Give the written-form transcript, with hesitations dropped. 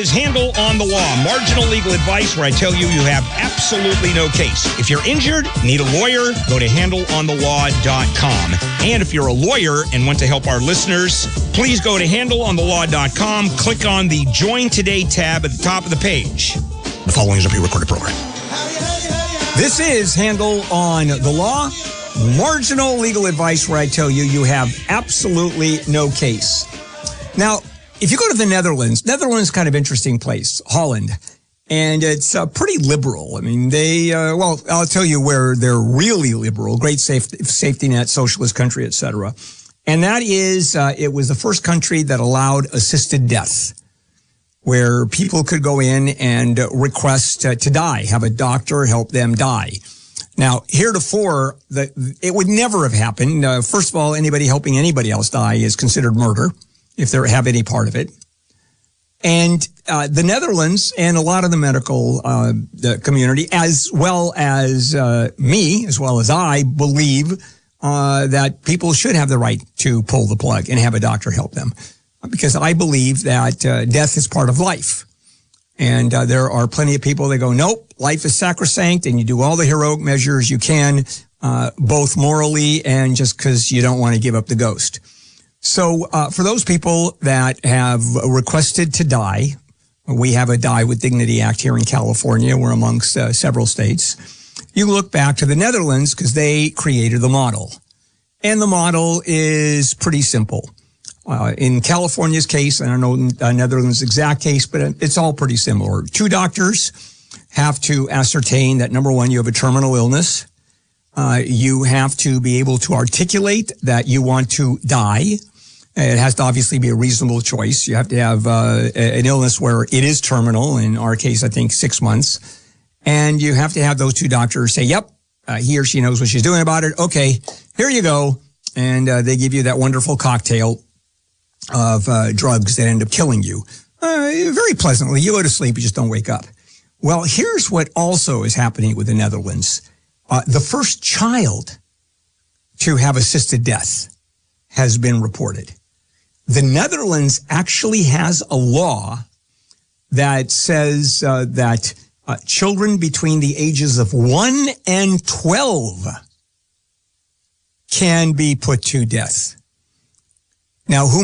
Is Handle on the Law, marginal legal advice where I tell you you have absolutely no case. If you're injured, need a lawyer, go to handleonthelaw.com. And if you're a lawyer and want to help our listeners, please go to handleonthelaw.com, click on the Join Today tab at the top of the page. The following is a pre-recorded program. This is Handle on the Law, marginal legal advice where I tell you you have absolutely no case. Now, if you go to the Netherlands is kind of interesting place, Holland, and it's pretty liberal. I mean, I'll tell you where they're really liberal, great safety net, socialist country, etc. And that is, it was the first country that allowed assisted death, where people could go in and request to die, have a doctor help them die. Now, heretofore, it would never have happened. First of all, anybody helping anybody else die is considered murder, if they have any part of it. And the Netherlands and a lot of the medical community, as well as me, as well as I, believe that people should have the right to pull the plug and have a doctor help them. Because I believe that death is part of life. And there are plenty of people that go, nope, life is sacrosanct, and you do all the heroic measures you can, both morally and just because you don't want to give up the ghost. So for those people that have requested to die, we have a Die with Dignity Act here in California. We're amongst several states. You look back to the Netherlands because they created the model. And the model is pretty simple. In California's case, I don't know Netherlands' exact case, but it's all pretty similar. Two doctors have to ascertain that, number one, you have a terminal illness. You have to be able to articulate that you want to die. It has to obviously be a reasonable choice. You have to have an illness where it is terminal, in our case, I think 6 months. And you have to have those two doctors say, yep, he or she knows what she's doing about it. Okay, here you go. And they give you that wonderful cocktail of drugs that end up killing you. Very pleasantly. You go to sleep, you just don't wake up. Well, here's what also is happening with the Netherlands. The first child to have assisted death has been reported. The Netherlands actually has a law that says that children between the ages of 1 and 12 can be put to death. Now, who